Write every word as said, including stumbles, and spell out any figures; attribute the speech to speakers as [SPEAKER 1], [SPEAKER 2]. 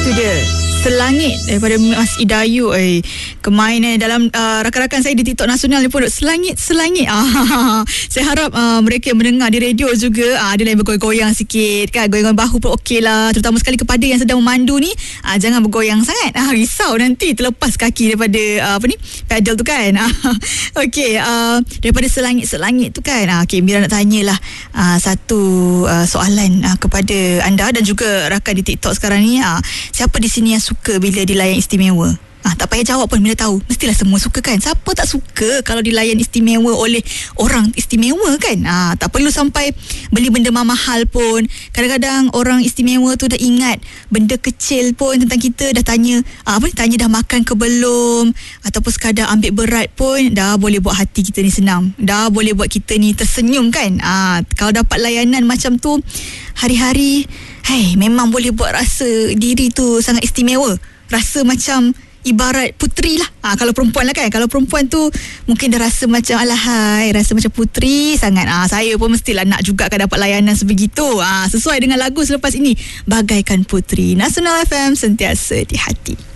[SPEAKER 1] Itu dia Selangit daripada Mas Idayu. Eh, kemain eh dalam uh, rakan-rakan saya di TikTok nasional ni pun selangit selangit. Ah, saya harap uh, mereka yang mendengar di radio juga uh, ada yang bergoyang-goyang sikit kan, goyang bahu pun okey lah, terutama sekali kepada yang sedang memandu ni. Uh, jangan bergoyang sangat. Ah, risau nanti terlepas kaki daripada uh, apa ni pedal tu kan. Ah, okey, uh, daripada selangit-selangit tu kan. Ah, okey, Mira nak tanyalah uh, satu uh, soalan uh, kepada anda dan juga rakan di TikTok sekarang ni. Uh, siapa di sini yang suka bila dilayan istimewa? Ah, tak payah jawab pun, Mira tahu mestilah semua suka kan. Siapa tak suka kalau dilayan istimewa oleh orang istimewa kan. Ah, tak perlu sampai beli benda mahal pun. Kadang-kadang orang istimewa tu dah ingat benda kecil pun tentang kita, dah tanya ah, apa tanya dah makan ke belum, ataupun sekadar ambil berat pun dah boleh buat hati kita ni senang, dah boleh buat kita ni tersenyum kan. Ah, kalau dapat layanan macam tu hari-hari, hey, memang boleh buat rasa diri tu sangat istimewa. Rasa macam ibarat puteri lah. Ha, kalau perempuan lah kan. Kalau perempuan tu mungkin dah rasa macam alahai, rasa macam puteri sangat. Ha, saya pun mestilah nak juga kan dapat layanan sebegitu. Ha, sesuai dengan lagu selepas ini, Bagaikan Puteri. Nasional F M, sentiasa di hati.